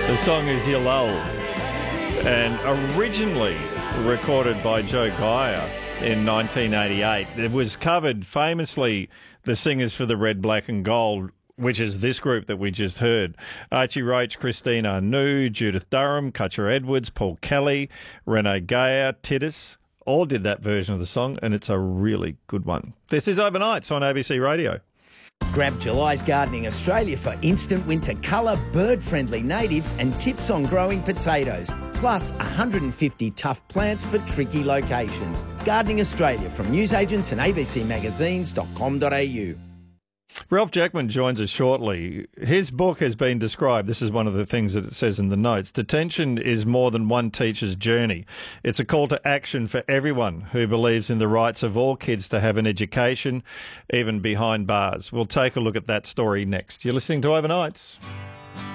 The song is Your Lull, and originally recorded by Joe Geyer in 1988. It was covered famously, the singers for the Red, Black and Gold, which is this group that we just heard. Archie Roach, Christine Arnoux, Judith Durham, Cutcher Edwards, Paul Kelly, Renee Geyer, Titus, all did that version of the song, and it's a really good one. This is Overnights on ABC Radio. Grab July's Gardening Australia for instant winter colour, bird-friendly natives and tips on growing potatoes, plus 150 tough plants for tricky locations. Gardening Australia from newsagents and abcmagazines.com.au. Ralph Jackman joins us shortly. His book has been described, this is one of the things that it says in the notes, detention is more than one teacher's journey. It's a call to action for everyone who believes in the rights of all kids to have an education, even behind bars. We'll take a look at that story next. You're listening to Overnights.